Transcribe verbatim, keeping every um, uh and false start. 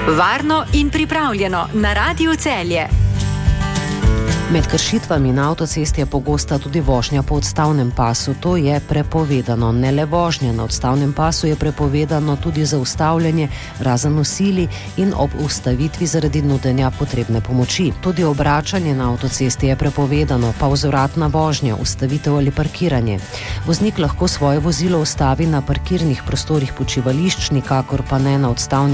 Varno in pripravljeno na Radiu Celje. Med kršitvami na avtocesti je pogosta tudi vožnja po odstavnem pasu. To je prepovedano. Ne le vožnja na odstavnem pasu, je prepovedano tudi zaustavljanje, razen v sili in ob ustavitvi zaradi nudenja potrebne pomoči. Tudi obračanje na avtocesti je prepovedano, pa vzvratna vožnja, ustavitev ali parkiranje. Voznik lahko svoje vozilo ustavi na parkirnih prostorih počivališč, nikakor pa ne na odstavnih